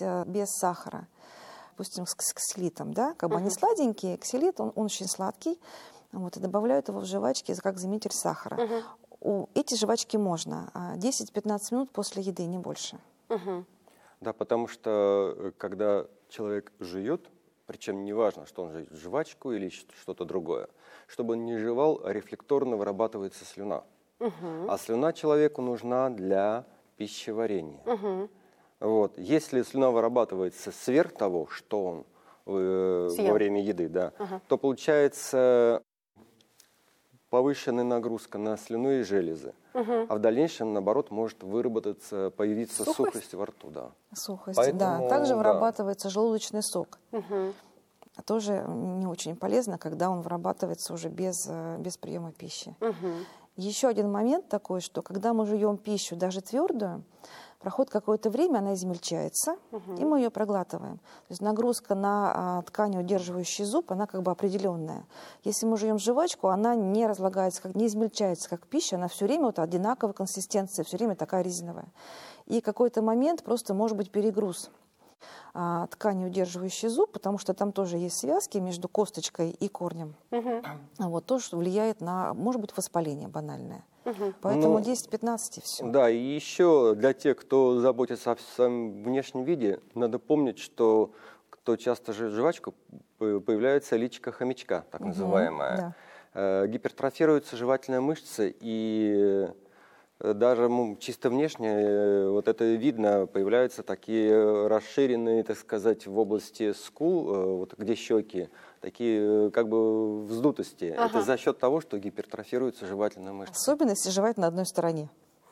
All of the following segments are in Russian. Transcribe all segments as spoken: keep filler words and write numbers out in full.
есть без сахара. Допустим, с ксилитом, да, как бы uh-huh. они сладенькие, ксилит, он, он очень сладкий, вот, и добавляют его в жвачки как заменитель сахара. Uh-huh. У, эти жвачки можно десять-пятнадцать минут после еды, не больше. Uh-huh. Да, потому что когда человек жует, причем не важно, что он жует, жвачку или что-то другое, чтобы он не жевал, рефлекторно вырабатывается слюна. Uh-huh. А слюна человеку нужна для пищеварения. Uh-huh. Вот. Если слюна вырабатывается сверх того, что он э, во время еды, да, uh-huh. то получается повышенная нагрузка на слюнные железы. Uh-huh. А в дальнейшем, наоборот, может выработаться, появиться сухость, сухость во рту. Да. Сухость, Поэтому, да. Также да. вырабатывается желудочный сок. Uh-huh. Тоже не очень полезно, когда он вырабатывается уже без, без приема пищи. Uh-huh. Еще один момент такой, что когда мы жуем пищу, даже твердую, проходит какое-то время, она измельчается, uh-huh. и мы ее проглатываем. То есть нагрузка на а, ткань, удерживающий зуб, она как бы определенная. Если мы жуем жвачку, она не разлагается, как, не измельчается, как пища, она все время вот одинаковой консистенции, все время такая резиновая. И какой-то момент просто может быть перегруз а, ткани, удерживающий зуб, потому что там тоже есть связки между косточкой и корнем. Uh-huh. Вот то, что влияет на, может быть, воспаление банальное. Угу. Поэтому ну, десять-пятнадцать и все. Да, и еще для тех, кто заботится о своем внешнем виде, надо помнить, что кто часто жует жвачку, появляется личико хомячка, так угу, называемая. Да. Гипертрофируются жевательные мышцы, и даже чисто внешне вот это видно, появляются такие расширенные, так сказать, в области скул, вот где щеки, такие как бы вздутости. Ага. Это за счет того, что гипертрофируются жевательные мышцы. Особенно, если жевать на одной стороне.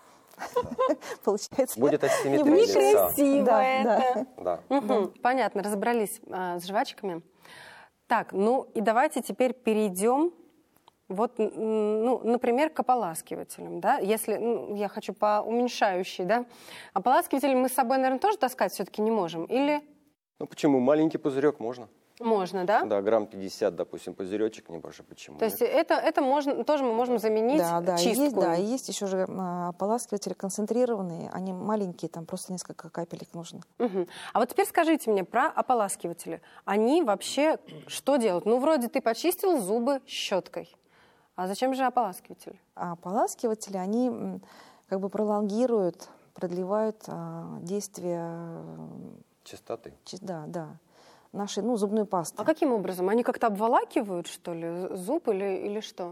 Получается. Будет асимметрия лица. Некрасиво это. Да. Угу. Понятно, разобрались а, с жвачками. Так, ну и давайте теперь перейдем, вот, ну, например, к ополаскивателям. Да? Если, ну, я хочу по уменьшающей, да? Ополаскиватели мы с собой, наверное, тоже таскать все-таки не можем? Или... Ну почему? Маленький пузырек можно. Можно, да? Да, грамм пятьдесят, допустим, пузыречек, не больше. Почему? То есть это, это можно, тоже мы можем заменить да, да, чистку? Есть, да, и есть еще же ополаскиватели концентрированные, они маленькие, там просто несколько капелек нужно. Угу. А вот теперь скажите мне про ополаскиватели. Они вообще что делают? Ну, вроде ты почистил зубы щеткой. А зачем же ополаскиватели? А ополаскиватели, они как бы пролонгируют, продлевают а, действие... Чистоты. Да, да. Нашей, ну, зубной пасты. А каким образом? Они как-то обволакивают, что ли, зуб или, или что?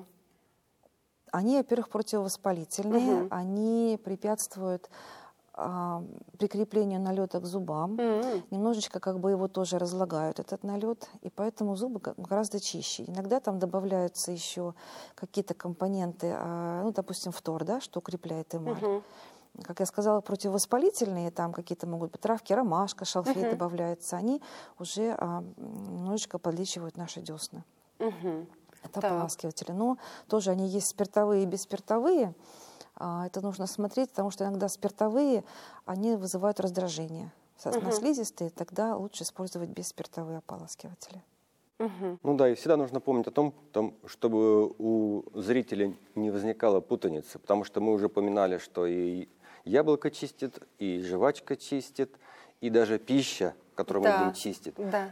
Они, во-первых, противовоспалительные, угу. они препятствуют а, прикреплению налета к зубам, угу. немножечко как бы его тоже разлагают, этот налет, и поэтому зубы гораздо чище. Иногда там добавляются еще какие-то компоненты, а, ну, допустим, фтор, да, что укрепляет эмаль. Угу. Как я сказала, противовоспалительные, там какие-то могут быть травки, ромашка, шалфей uh-huh. добавляются, они уже а, немножечко подлечивают наши десны. Uh-huh. Это так. ополаскиватели. Но тоже они есть спиртовые и бесспиртовые. А, это нужно смотреть, потому что иногда спиртовые, они вызывают раздражение. Uh-huh. На слизистые тогда лучше использовать бесспиртовые ополаскиватели. Uh-huh. Ну да, и всегда нужно помнить о том, том, чтобы у зрителя не возникало путаницы, потому что мы уже упоминали, что и яблоко чистит, и жвачка чистит, и даже пища, которую да. мы едим, чистит. Да.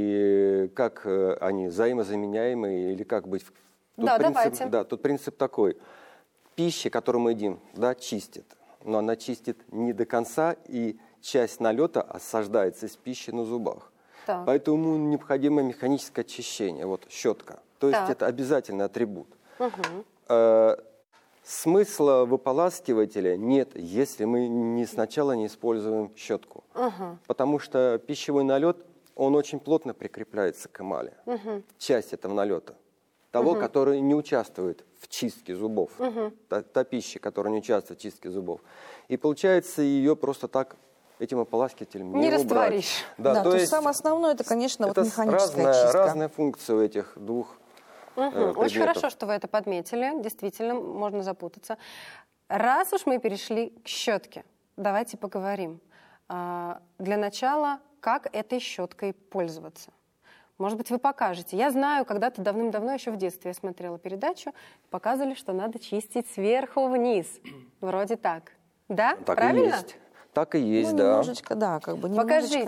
И как они взаимозаменяемые, или как быть... Тут да, принцип, давайте. Да, тут принцип такой. Пища, которую мы едим, да, чистит, но она чистит не до конца, и часть налета осаждается из пищи на зубах. Так. Поэтому необходимо механическое очищение, вот щетка. То есть так. это обязательный атрибут. Угу. Смысла в ополаскивателе нет, если мы не, сначала не используем щетку. Uh-huh. Потому что пищевой налет, он очень плотно прикрепляется к эмали. Uh-huh. Часть этого налета. Того, uh-huh. который не участвует в чистке зубов. Uh-huh. та, та пища, которая не участвует в чистке зубов. И получается, ее просто так этим ополаскивателем не, не убрать. растворишь. Да, да, то, то есть есть самое основное, это, конечно, это вот механическая разная, чистка. разная функция у этих двух. Угу. Очень хорошо, что вы это подметили. Действительно, можно запутаться. Раз уж мы перешли к щетке, давайте поговорим. А, для начала, как этой щеткой пользоваться? Может быть, вы покажете. Я знаю, когда-то давным-давно, еще в детстве я смотрела передачу, показывали, что надо чистить сверху вниз. Вроде так. Да? Так Правильно? И есть. Так и есть, ну, да. Немножечко, да, как бы немножечко. Покажите.